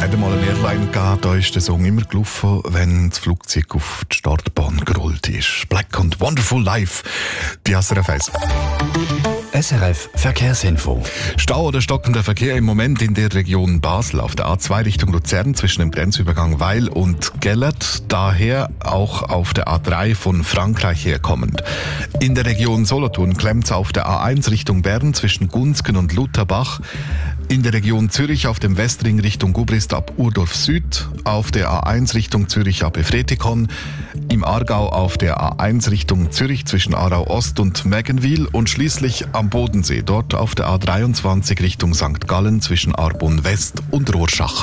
Hat einmal eine Airline gegeben, da ist der Song immer gelaufen, wenn das Flugzeug auf die Startbahn gerollt ist. Black und Wonderful Life, die SRF 1. SRF Verkehrsinfo. Stau oder stockender Verkehr im Moment in der Region Basel auf der A2 Richtung Luzern zwischen dem Grenzübergang Weil und Gellert, daher auch auf der A3 von Frankreich herkommend. In der Region Solothurn klemmt es auf der A1 Richtung Bern zwischen Gunzgen und Lutherbach. In der Region Zürich auf dem Westring Richtung Gubrist ab Urdorf Süd, auf der A1 Richtung Zürich ab Efretikon, im Aargau auf der A1 Richtung Zürich zwischen Aarau Ost und Meggenwil und schließlich am Bodensee, dort auf der A23 Richtung St. Gallen zwischen Arbon West und Rorschach.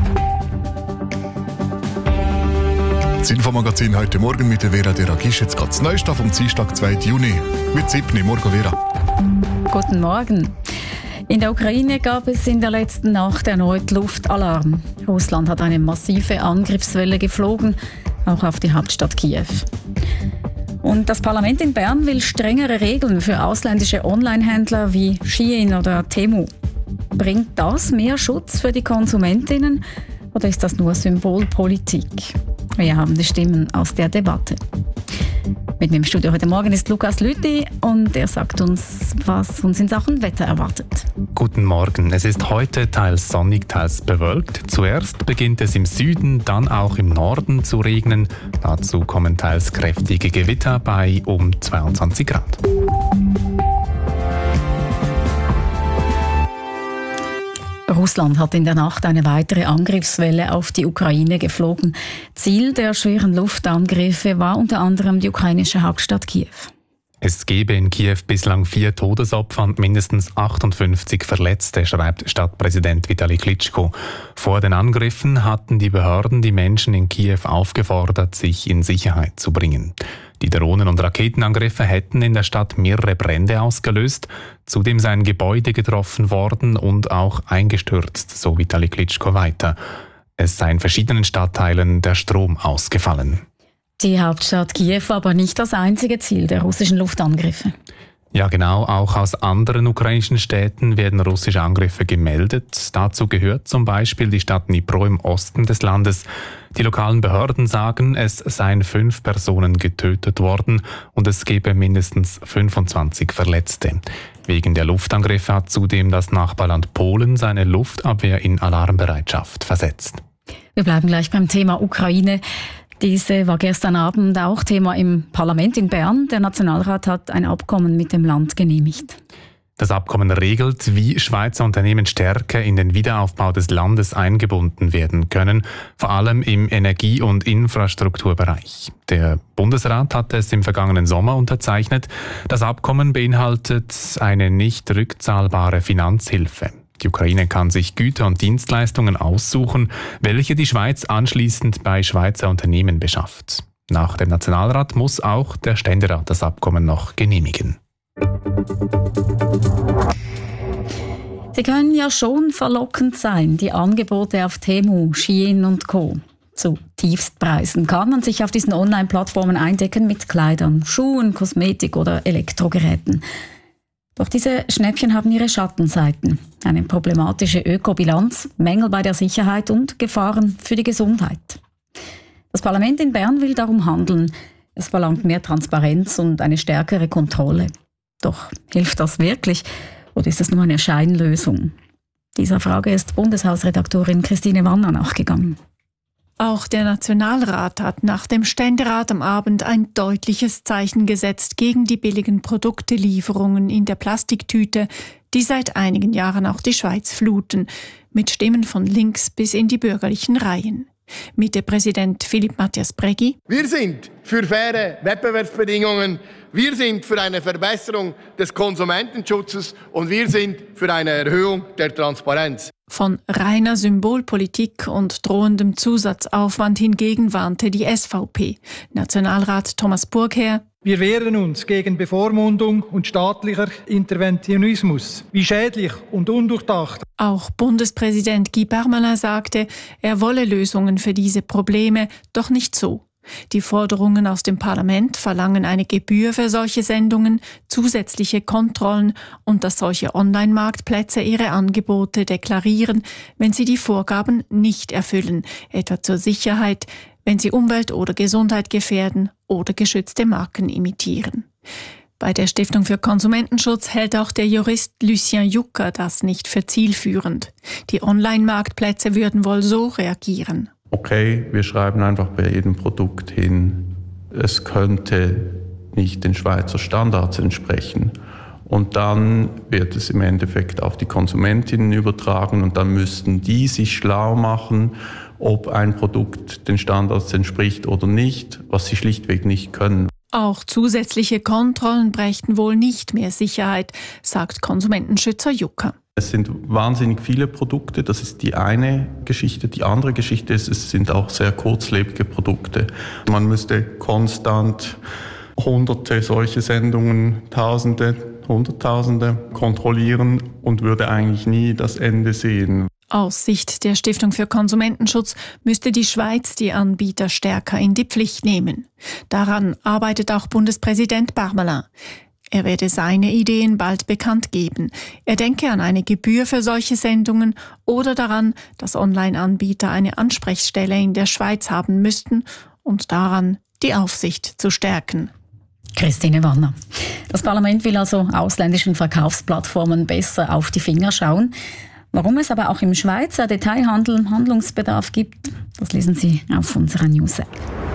Das Infomagazin heute Morgen mit der Vera Deragisch. Jetzt geht's Neustadt vom Dienstag, 2. Juni. Mit 7. Morgen, Vera. Guten Morgen. In der Ukraine gab es in der letzten Nacht erneut Luftalarm. Russland hat eine massive Angriffswelle geflogen, auch auf die Hauptstadt Kiew. Und das Parlament in Bern will strengere Regeln für ausländische Onlinehändler wie Shein oder Temu. Bringt das mehr Schutz für die Konsumentinnen oder ist das nur Symbolpolitik? Wir haben die Stimmen aus der Debatte. Mit mir im Studio heute Morgen ist Lukas Lüthi und er sagt uns, was uns in Sachen Wetter erwartet. Guten Morgen. Es ist heute teils sonnig, teils bewölkt. Zuerst beginnt es im Süden, dann auch im Norden zu regnen. Dazu kommen teils kräftige Gewitter bei um 22 Grad. Russland hat in der Nacht eine weitere Angriffswelle auf die Ukraine geflogen. Ziel der schweren Luftangriffe war unter anderem die ukrainische Hauptstadt Kiew. Es gebe in Kiew bislang 4 Todesopfer und mindestens 58 Verletzte, schreibt Stadtpräsident Vitali Klitschko. Vor den Angriffen hatten die Behörden die Menschen in Kiew aufgefordert, sich in Sicherheit zu bringen. Die Drohnen- und Raketenangriffe hätten in der Stadt mehrere Brände ausgelöst. Zudem seien Gebäude getroffen worden und auch eingestürzt, so Vitali Klitschko weiter. Es sei in verschiedenen Stadtteilen der Strom ausgefallen. Die Hauptstadt Kiew war aber nicht das einzige Ziel der russischen Luftangriffe. Ja, genau. Auch aus anderen ukrainischen Städten werden russische Angriffe gemeldet. Dazu gehört zum Beispiel die Stadt Dnipro im Osten des Landes. Die lokalen Behörden sagen, es seien 5 Personen getötet worden und es gebe mindestens 25 Verletzte. Wegen der Luftangriffe hat zudem das Nachbarland Polen seine Luftabwehr in Alarmbereitschaft versetzt. Wir bleiben gleich beim Thema Ukraine. Diese war gestern Abend auch Thema im Parlament in Bern. Der Nationalrat hat ein Abkommen mit dem Land genehmigt. Das Abkommen regelt, wie Schweizer Unternehmen stärker in den Wiederaufbau des Landes eingebunden werden können, vor allem im Energie- und Infrastrukturbereich. Der Bundesrat hat es im vergangenen Sommer unterzeichnet. Das Abkommen beinhaltet eine nicht rückzahlbare Finanzhilfe. Die Ukraine kann sich Güter und Dienstleistungen aussuchen, welche die Schweiz anschließend bei Schweizer Unternehmen beschafft. Nach dem Nationalrat muss auch der Ständerat das Abkommen noch genehmigen. Sie können ja schon verlockend sein, die Angebote auf Temu, Shein und Co. Zu Tiefstpreisen kann man sich auf diesen Online-Plattformen eindecken mit Kleidern, Schuhen, Kosmetik oder Elektrogeräten. Doch diese Schnäppchen haben ihre Schattenseiten. Eine problematische Ökobilanz, Mängel bei der Sicherheit und Gefahren für die Gesundheit. Das Parlament in Bern will darum handeln. Es verlangt mehr Transparenz und eine stärkere Kontrolle. Doch hilft das wirklich oder ist es nur eine Scheinlösung? Dieser Frage ist Bundeshausredaktorin Christine Wanner nachgegangen. Auch der Nationalrat hat nach dem Ständerat am Abend ein deutliches Zeichen gesetzt gegen die billigen Produktelieferungen in der Plastiktüte, die seit einigen Jahren auch die Schweiz fluten, mit Stimmen von links bis in die bürgerlichen Reihen. Mitte-Präsident Philipp Matthias Breggi: Wir sind für faire Wettbewerbsbedingungen, wir sind für eine Verbesserung des Konsumentenschutzes und wir sind für eine Erhöhung der Transparenz. Von reiner Symbolpolitik und drohendem Zusatzaufwand hingegen warnte die SVP. Nationalrat Thomas Burgherr: Wir wehren uns gegen Bevormundung und staatlicher Interventionismus. Wie schädlich und undurchdacht. Auch Bundespräsident Guy Parmelin sagte, er wolle Lösungen für diese Probleme, doch nicht so, Die Forderungen aus dem Parlament verlangen eine Gebühr für solche Sendungen, zusätzliche Kontrollen und dass solche Online-Marktplätze ihre Angebote deklarieren, wenn sie die Vorgaben nicht erfüllen, etwa zur Sicherheit, wenn sie Umwelt oder Gesundheit gefährden oder geschützte Marken imitieren. Bei der Stiftung für Konsumentenschutz hält auch der Jurist Lucien Jucker das nicht für zielführend. Die Online-Marktplätze würden wohl so reagieren. Okay, wir schreiben einfach bei jedem Produkt hin, es könnte nicht den Schweizer Standards entsprechen. Und dann wird es im Endeffekt auf die Konsumentinnen übertragen und dann müssten die sich schlau machen, ob ein Produkt den Standards entspricht oder nicht, was sie schlichtweg nicht können. Auch zusätzliche Kontrollen brächten wohl nicht mehr Sicherheit, sagt Konsumentenschützer Jucker. Es sind wahnsinnig viele Produkte, das ist die eine Geschichte. Die andere Geschichte ist, es sind auch sehr kurzlebige Produkte. Man müsste konstant Hunderte solche Sendungen, Tausende, Hunderttausende kontrollieren und würde eigentlich nie das Ende sehen. Aus Sicht der Stiftung für Konsumentenschutz müsste die Schweiz die Anbieter stärker in die Pflicht nehmen. Daran arbeitet auch Bundespräsident Parmelin. Er werde seine Ideen bald bekannt geben. Er denke an eine Gebühr für solche Sendungen oder daran, dass Online-Anbieter eine Ansprechstelle in der Schweiz haben müssten und daran, die Aufsicht zu stärken. Christine Wanner. Das Parlament will also ausländischen Verkaufsplattformen besser auf die Finger schauen. Warum es aber auch im Schweizer Detailhandel Handlungsbedarf gibt, das lesen Sie auf unserer News-App.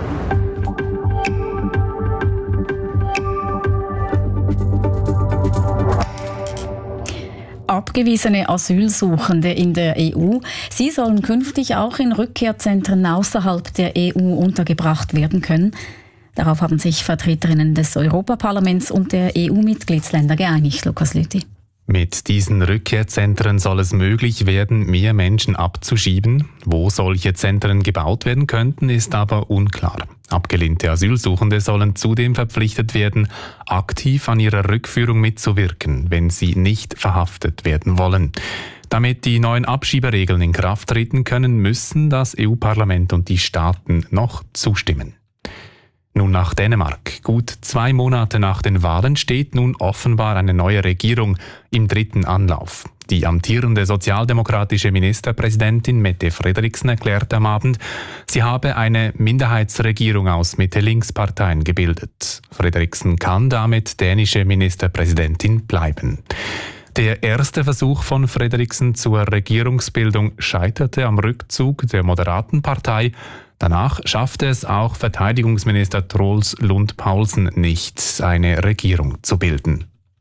Abgewiesene Asylsuchende in der EU, sie sollen künftig auch in Rückkehrzentren außerhalb der EU untergebracht werden können. Darauf haben sich Vertreterinnen des Europaparlaments und der EU-Mitgliedsländer geeinigt, Lukas Lüthi. Mit diesen Rückkehrzentren soll es möglich werden, mehr Menschen abzuschieben. Wo solche Zentren gebaut werden könnten, ist aber unklar. Abgelehnte Asylsuchende sollen zudem verpflichtet werden, aktiv an ihrer Rückführung mitzuwirken, wenn sie nicht verhaftet werden wollen. Damit die neuen Abschieberegeln in Kraft treten können, müssen das EU-Parlament und die Staaten noch zustimmen. Nun nach Dänemark. Gut 2 Monate nach den Wahlen steht nun offenbar eine neue Regierung im 3. Anlauf. Die amtierende sozialdemokratische Ministerpräsidentin Mette Frederiksen erklärte am Abend, sie habe eine Minderheitsregierung aus Mitte-Links-Parteien gebildet. Frederiksen kann damit dänische Ministerpräsidentin bleiben. Der erste Versuch von Frederiksen zur Regierungsbildung scheiterte am Rückzug der moderaten Partei. Danach schaffte es auch Verteidigungsminister Troels Lund Poulsen nicht, eine Regierung zu bilden.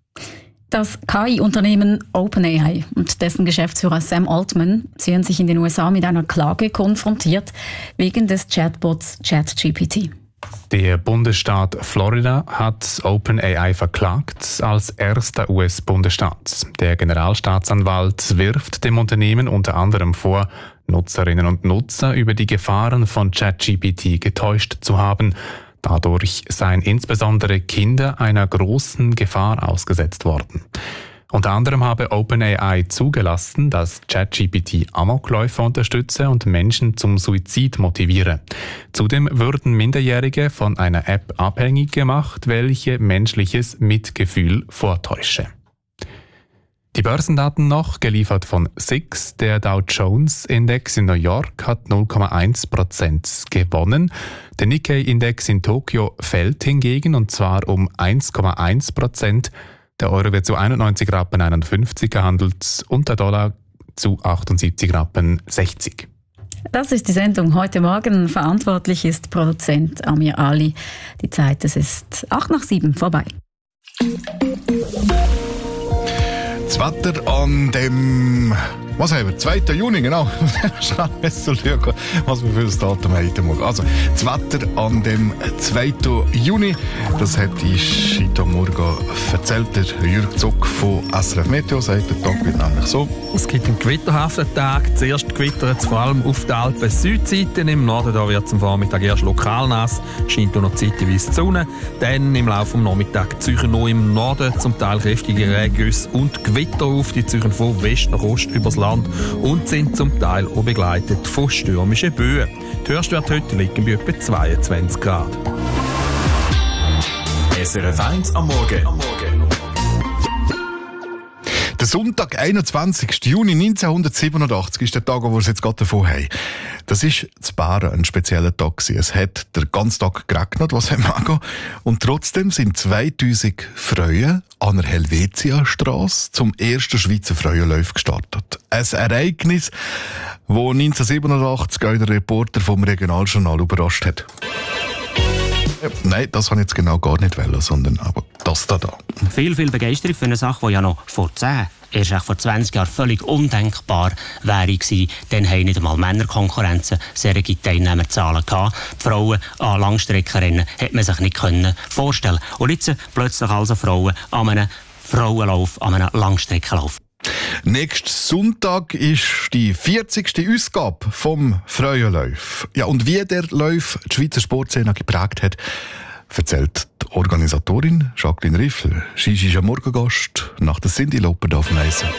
Das KI-Unternehmen OpenAI und dessen Geschäftsführer Sam Altman sehen sich in den USA mit einer Klage konfrontiert wegen des Chatbots ChatGPT. Der Bundesstaat Florida hat OpenAI verklagt als erster US-Bundesstaat. Der Generalstaatsanwalt wirft dem Unternehmen unter anderem vor, Nutzerinnen und Nutzer über die Gefahren von ChatGPT getäuscht zu haben. Dadurch seien insbesondere Kinder einer großen Gefahr ausgesetzt worden. Unter anderem habe OpenAI zugelassen, dass ChatGPT Amokläufe unterstütze und Menschen zum Suizid motiviere. Zudem würden Minderjährige von einer App abhängig gemacht, welche menschliches Mitgefühl vortäusche. Die Börsendaten noch, geliefert von SIX. Der Dow Jones Index in New York hat 0,1% gewonnen. Der Nikkei-Index in Tokio fällt hingegen, und zwar um 1,1%. Der Euro wird zu 91,51 Rappen gehandelt und der Dollar zu 78,60 Rappen. Das ist die Sendung heute Morgen. Verantwortlich ist Produzent Amir Ali. Die Zeit, es ist 8:07 vorbei. Das Wetter an dem, was haben wir, 2. Juni, genau. Schnell schauen, was wir für das Datum haben. Also, das Wetter an dem 2. Juni, das hat ich heute Morgen erzählt, der Jürg Zuck von SRF Meteo, sagt, der Tag wird nämlich so. Es gibt einen gewitterhaften Tag. Zuerst gewittert es vor allem auf der Alpen-Südseite. Im Norden wird es am Vormittag erst lokal nass, scheint auch noch zeitweise die Sonne. Dann im Laufe des Nachmittags ziehen noch im Norden zum Teil kräftige Regengüsse und Gewitter auf. Die ziehen von West nach Ost übers Land. Land und sind zum Teil auch begleitet von stürmischen Böen. Die Höchstwerte heute liegen bei etwa 22 Grad. SRF 1 am Morgen. Der Sonntag, 21. Juni 1987, ist der Tag, wo wir es jetzt gerade davon haben. Das war in Baren ein spezieller Tag. Es hat den ganzen Tag geregnet, was haben wir. Und trotzdem sind 2000 Frauen an der Helvetia-Strasse zum ersten Schweizer Frauenlauf gestartet. Ein Ereignis, das 1987 auch der Reporter vom Regionaljournal überrascht hat. Nein, das habe ich jetzt genau gar nicht wollen, sondern aber das da. Viel Begeisterung für eine Sache, die ja noch vor 10, erst vor 20 Jahren völlig undenkbar wäre gewesen. Dann haben nicht einmal Männerkonkurrenzen solche Teilnehmerzahlen gehabt. Die Frauen an Langstreckenrennen hätte man sich nicht vorstellen können. Und jetzt plötzlich also Frauen an einem Frauenlauf, an einem Langstreckenlauf. Nächsten Sonntag ist die 40. Ausgabe vom Frauenlauf. Ja, und wie der Lauf die Schweizer Sportszene geprägt hat, erzählt die Organisatorin Jacqueline Riffel. Sie ist am Morgengast nach der Cindy Lauper auf dem Eisen.